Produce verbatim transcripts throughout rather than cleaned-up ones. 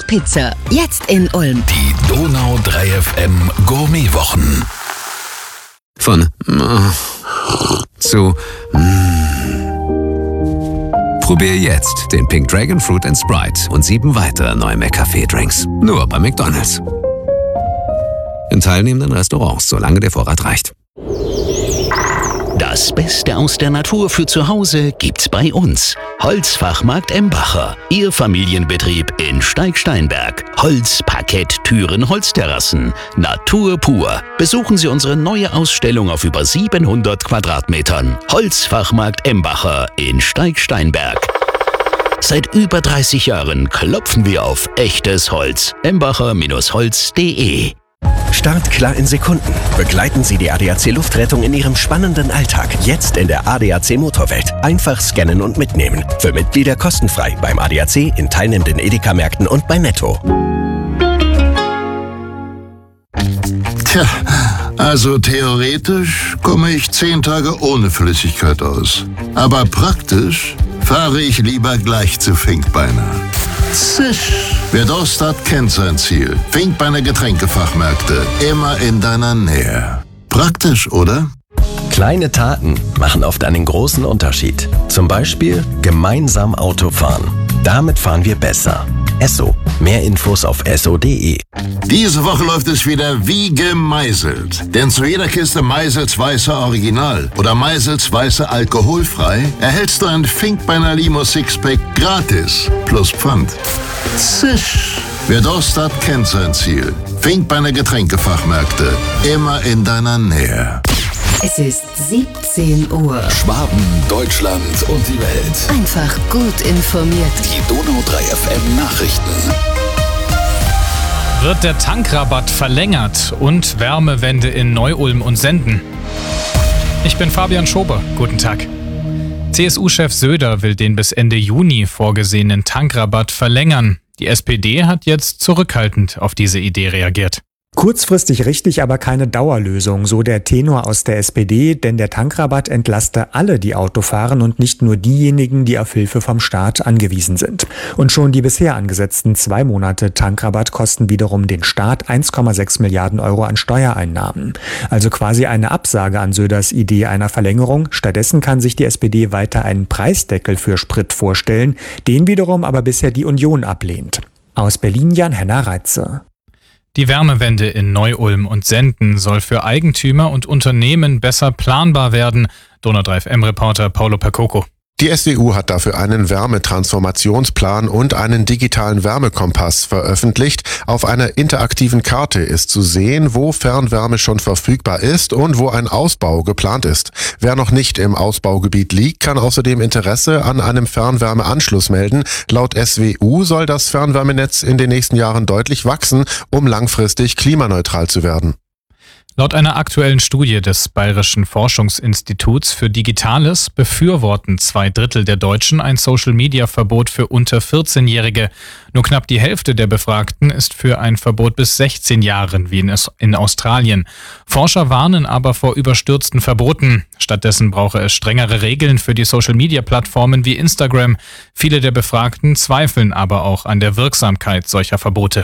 Pizza. Jetzt in Ulm. Die Donau drei F M Gourmetwochen. Von mm, zu mm. Probier jetzt den Pink Dragon Fruit and Sprite und sieben weitere neue McCafé-Drinks. Nur bei McDonald's. In teilnehmenden Restaurants, solange der Vorrat reicht. Das Beste aus der Natur für zu Hause gibt's bei uns. Holzfachmarkt Embacher. Ihr Familienbetrieb in Steig-Steinberg. Holz, Parkett, Türen, Holzterrassen. Natur pur. Besuchen Sie unsere neue Ausstellung auf über siebenhundert Quadratmetern. Holzfachmarkt Embacher in Steig-Steinberg. Seit über dreißig Jahren klopfen wir auf echtes Holz. embacher Bindestrich holz punkt de. Start klar in Sekunden. Begleiten Sie die A D A C Luftrettung in Ihrem spannenden Alltag. Jetzt in der A D A C Motorwelt. Einfach scannen und mitnehmen. Für Mitglieder kostenfrei beim A D A C, in teilnehmenden Edeka-Märkten und bei Netto. Tja, also theoretisch komme ich zehn Tage ohne Flüssigkeit aus. Aber praktisch fahre ich lieber gleich zu Finkbeiner. Zisch! Wer Durst hat, kennt sein Ziel. Finkbeiner Getränkefachmärkte. Immer in deiner Nähe. Praktisch, oder? Kleine Taten machen oft einen großen Unterschied. Zum Beispiel gemeinsam Auto fahren. Damit fahren wir besser. Esso. Mehr Infos auf esso punkt de. Diese Woche läuft es wieder wie gemeißelt. Denn zu jeder Kiste Meisels Weiße Original oder Meisels Weiße Alkoholfrei erhältst du ein Finkbeiner Limo Sixpack gratis. Plus Pfand. Zisch! Wer Durst hat, kennt sein Ziel. Finkbeiner Getränkefachmärkte. Immer in deiner Nähe. Es ist siebzehn Uhr. Schwaben, Deutschland und die Welt. Einfach gut informiert. Die Donau drei F M Nachrichten. Wird der Tankrabatt verlängert und Wärmewende in Neu-Ulm und Senden? Ich bin Fabian Schober. Guten Tag. C S U-Chef Söder will den bis Ende Juni vorgesehenen Tankrabatt verlängern. Die S P D hat jetzt zurückhaltend auf diese Idee reagiert. Kurzfristig richtig, aber keine Dauerlösung, so der Tenor aus der S P D, denn der Tankrabatt entlaste alle, die Auto fahren und nicht nur diejenigen, die auf Hilfe vom Staat angewiesen sind. Und schon die bisher angesetzten zwei Monate Tankrabatt kosten wiederum den Staat eins Komma sechs Milliarden Euro an Steuereinnahmen. Also quasi eine Absage an Söders Idee einer Verlängerung. Stattdessen kann sich die S P D weiter einen Preisdeckel für Sprit vorstellen, den wiederum aber bisher die Union ablehnt. Aus Berlin Jan-Henner Reitze. Die Wärmewende in Neu-Ulm und Senden soll für Eigentümer und Unternehmen besser planbar werden. Donau drei F M-Reporter Paolo Percoco. Die S D U hat dafür einen Wärmetransformationsplan und einen digitalen Wärmekompass veröffentlicht. Auf einer interaktiven Karte ist zu sehen, wo Fernwärme schon verfügbar ist und wo ein Ausbau geplant ist. Wer noch nicht im Ausbaugebiet liegt, kann außerdem Interesse an einem Fernwärmeanschluss melden. Laut S W U soll das Fernwärmenetz in den nächsten Jahren deutlich wachsen, um langfristig klimaneutral zu werden. Laut einer aktuellen Studie des Bayerischen Forschungsinstituts für Digitales befürworten zwei Drittel der Deutschen ein Social-Media-Verbot für unter vierzehnjährige. Nur knapp die Hälfte der Befragten ist für ein Verbot bis sechzehn Jahren, wie in Australien. Forscher warnen aber vor überstürzten Verboten. Stattdessen brauche es strengere Regeln für die Social-Media-Plattformen wie Instagram. Viele der Befragten zweifeln aber auch an der Wirksamkeit solcher Verbote.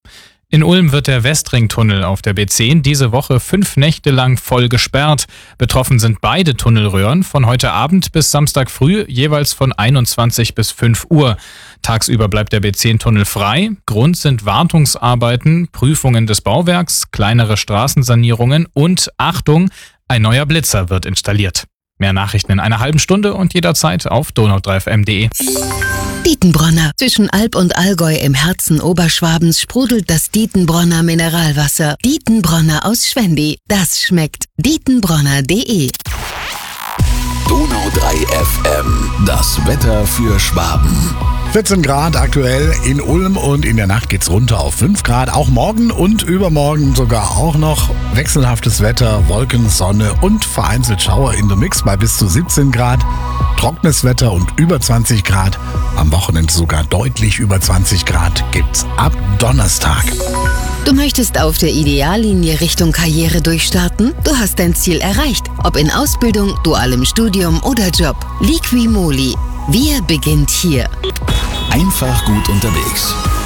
In Ulm wird der Westringtunnel auf der B zehn diese Woche fünf Nächte lang voll gesperrt. Betroffen sind beide Tunnelröhren von heute Abend bis Samstag früh, jeweils von einundzwanzig bis fünf Uhr. Tagsüber bleibt der B zehn-Tunnel frei. Grund sind Wartungsarbeiten, Prüfungen des Bauwerks, kleinere Straßensanierungen und, Achtung, ein neuer Blitzer wird installiert. Mehr Nachrichten in einer halben Stunde und jederzeit auf donau drei f m punkt de. Dietenbronner. Zwischen Alb und Allgäu im Herzen Oberschwabens sprudelt das Dietenbronner Mineralwasser. Dietenbronner aus Schwendi. Das schmeckt. dietenbronner punkt de. Donau drei F M. Das Wetter für Schwaben. vierzehn Grad aktuell in Ulm und in der Nacht geht's runter auf fünf Grad. Auch morgen und übermorgen sogar auch noch wechselhaftes Wetter, Wolken, Sonne und vereinzelt Schauer in the Mix bei bis zu siebzehn Grad. Trockenes Wetter und über zwanzig Grad. Am Wochenende sogar deutlich über zwanzig Grad gibt's ab Donnerstag. Du möchtest auf der Ideallinie Richtung Karriere durchstarten? Du hast dein Ziel erreicht. Ob in Ausbildung, dualem Studium oder Job. Liqui Moly. Wir beginnt hier. Einfach gut unterwegs.